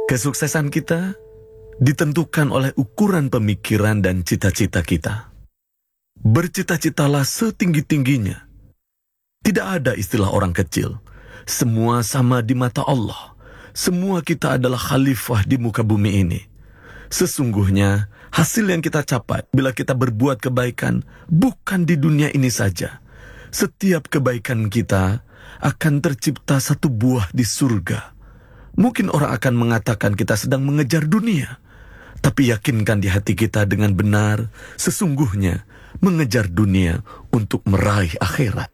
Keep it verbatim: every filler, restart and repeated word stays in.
Kesuksesan kita ditentukan oleh ukuran pemikiran dan cita-cita kita. Bercita-citalah setinggi-tingginya. Tidak ada istilah orang kecil. Semua sama di mata Allah. Semua kita adalah khalifah di muka bumi ini. Sesungguhnya, hasil yang kita capai bila kita berbuat kebaikan bukan di dunia ini saja. Setiap kebaikan kita akan tercipta satu buah di surga. Mungkin orang akan mengatakan kita sedang mengejar dunia. Tapi yakinkan di hati kita dengan benar, sesungguhnya mengejar dunia untuk meraih akhirat.